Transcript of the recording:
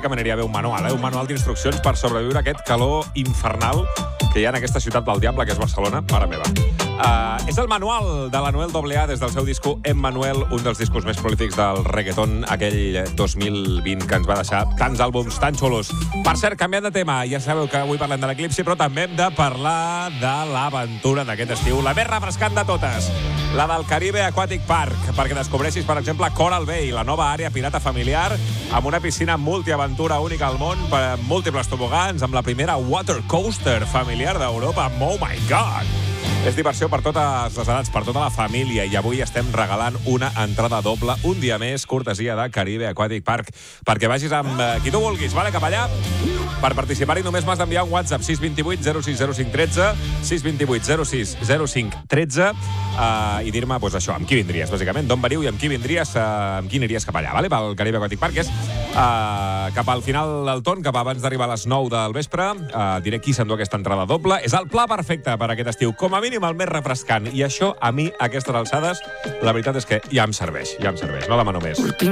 que m'aniria bé un manual d'instruccions per sobreviure a aquest calor infernal que hi ha en aquesta ciutat del diable, que és Barcelona. Mare meva. És el manual de l'Anuel AA des del seu disco Emmanuel, un dels discos més prolífics del reggaeton, aquell 2020 que ens va deixar tants àlbums tan xulos. Per cert, canviant de tema, ja sabeu que avui parlem de l'eclipsi, però també hem de parlar de l'aventura d'aquest estiu, la més refrescant de totes, la del Caribe Aquatic Park, perquè descobreixis, per exemple, Coral Bay, la nova àrea pirata familiar, amb una piscina multiaventura única al món, amb múltiples tobogans, amb la primera water coaster familiar d'Europa. Oh my God! És diversió per totes les edats, per tota la família, i avui estem regalant una entrada doble, un dia més, cortesia de Caribe Aquatic Park, perquè vagis amb qui tu vulguis, vale? Cap allà. Per participar-hi només m'has d'enviar un WhatsApp 628 060513, 628 060513, i dir-me, doncs això, amb qui vindries, bàsicament, d'on veniu i amb qui vindries, amb qui aniries cap allà, vale? Pel Caribe Aquatic Park, que és cap al final del torn, cap abans d'arribar a les 9 del vespre, diré qui s'endú aquesta entrada doble. És el pla perfecte per aquest estiu, com a mínim el més refrescant, i això a mi, a aquestes alçades, la veritat és que ja em serveix, no demano més.